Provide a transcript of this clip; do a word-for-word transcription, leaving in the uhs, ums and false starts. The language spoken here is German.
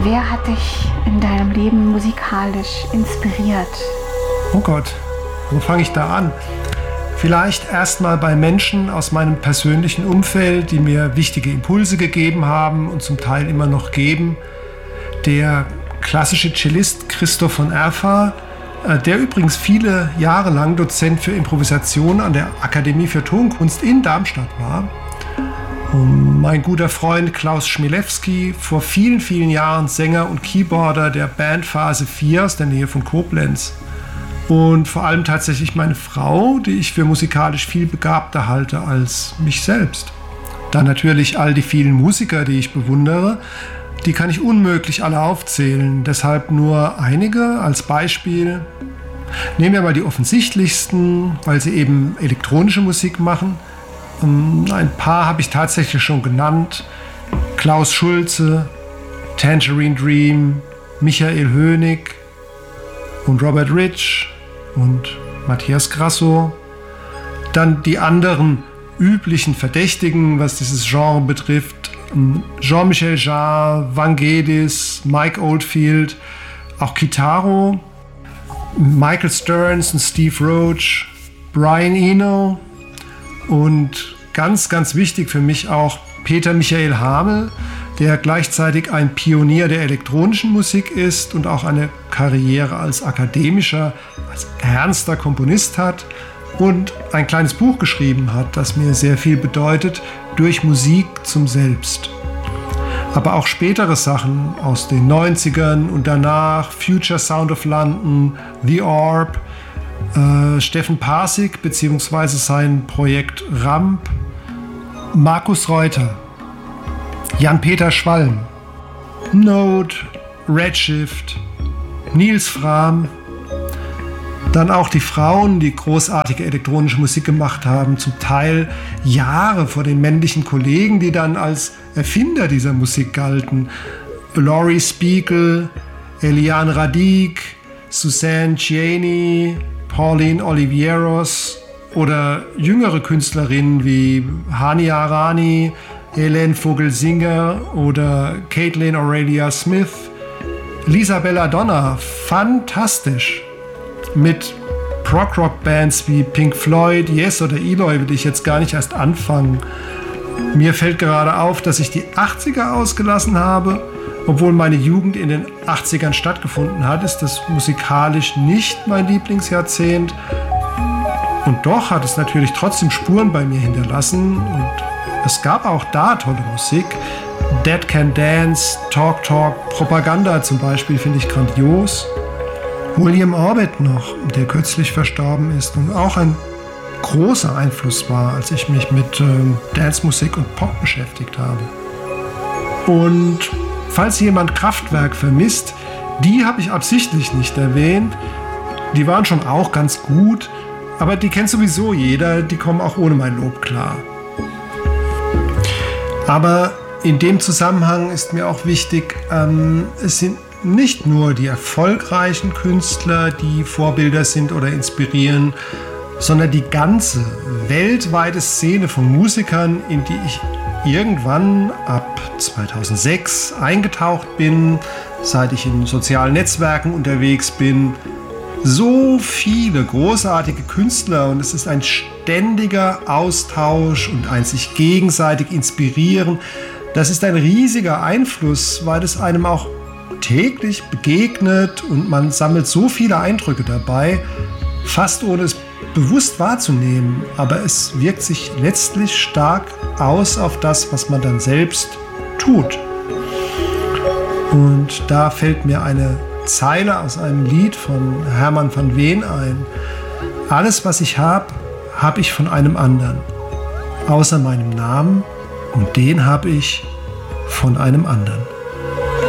Wer hat dich in deinem Leben musikalisch inspiriert? Oh Gott, wo fange ich da an? Vielleicht erstmal bei Menschen aus meinem persönlichen Umfeld, die mir wichtige Impulse gegeben haben und zum Teil immer noch geben. Der klassische Cellist Christoph von Erfa, der übrigens viele Jahre lang Dozent für Improvisation an der Akademie für Tonkunst in Darmstadt war. Und mein guter Freund Klaus Schmielewski, vor vielen, vielen Jahren Sänger und Keyboarder der Band Phase vier aus der Nähe von Koblenz. Und vor allem tatsächlich meine Frau, die ich für musikalisch viel begabter halte als mich selbst. Dann natürlich all die vielen Musiker, die ich bewundere. Die kann ich unmöglich alle aufzählen, deshalb nur einige als Beispiel. Nehmen wir mal die offensichtlichsten, weil sie eben elektronische Musik machen. Ein paar habe ich tatsächlich schon genannt. Klaus Schulze, Tangerine Dream, Michael Hönig und Robert Rich und Matthias Grasso. Dann die anderen üblichen Verdächtigen, was dieses Genre betrifft. Jean-Michel Jarre, Vangelis, Mike Oldfield, auch Kitaro, Michael Stearns und Steve Roach, Brian Eno und ganz, ganz wichtig für mich auch Peter Michael Hamel, der gleichzeitig ein Pionier der elektronischen Musik ist und auch eine Karriere als akademischer, als ernster Komponist hat und ein kleines Buch geschrieben hat, das mir sehr viel bedeutet, durch Musik zum Selbst. Aber auch spätere Sachen aus den neunzigern und danach, Future Sound of London, The Orb, äh, Steffen Parsig bzw. sein Projekt Ramp, Markus Reuter, Jan-Peter Schwalm, Node, Redshift, Nils Frahm, dann auch die Frauen, die großartige elektronische Musik gemacht haben, zum Teil Jahre vor den männlichen Kollegen, die dann als Erfinder dieser Musik galten. Laurie Spiegel, Eliane Radic, Suzanne Ciani, Pauline Olivieros oder jüngere Künstlerinnen wie Hani Arani, Helene Vogel-Singer oder Caitlin Aurelia Smith. Lisa Belladonna, fantastisch. Mit Prog-Rock-Bands wie Pink Floyd, Yes oder Eloy will ich jetzt gar nicht erst anfangen. Mir fällt gerade auf, dass ich die achtziger ausgelassen habe. Obwohl meine Jugend in den achtzigern stattgefunden hat, ist das musikalisch nicht mein Lieblingsjahrzehnt. Und doch hat es natürlich trotzdem Spuren bei mir hinterlassen. Und es gab auch da tolle Musik. Dead Can Dance, Talk Talk, Propaganda zum Beispiel finde ich grandios. William Orbit noch, der kürzlich verstorben ist und auch ein großer Einfluss war, als ich mich mit ähm, Dancemusik und Pop beschäftigt habe. Und falls jemand Kraftwerk vermisst, die habe ich absichtlich nicht erwähnt. Die waren schon auch ganz gut, aber die kennt sowieso jeder, die kommen auch ohne mein Lob klar. Aber in dem Zusammenhang ist mir auch wichtig, ähm, es sind nicht nur die erfolgreichen Künstler, die Vorbilder sind oder inspirieren, sondern die ganze weltweite Szene von Musikern, in die ich irgendwann ab zweitausendsechs eingetaucht bin, seit ich in sozialen Netzwerken unterwegs bin. So viele großartige Künstler und es ist ein ständiger Austausch und ein sich gegenseitig inspirieren. Das ist ein riesiger Einfluss, weil es einem auch täglich begegnet und man sammelt so viele Eindrücke dabei, fast ohne es bewusst wahrzunehmen, aber es wirkt sich letztlich stark aus auf das, was man dann selbst tut. Und da fällt mir eine Zeile aus einem Lied von Hermann van Veen ein. Alles, was ich habe, habe ich von einem anderen, außer meinem Namen, und den habe ich von einem anderen.